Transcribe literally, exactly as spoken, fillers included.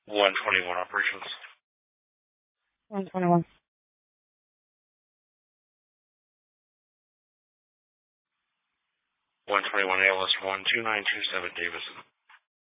one twenty-one operations. one twenty-one. one twenty-one A L S one two nine two seven Davison.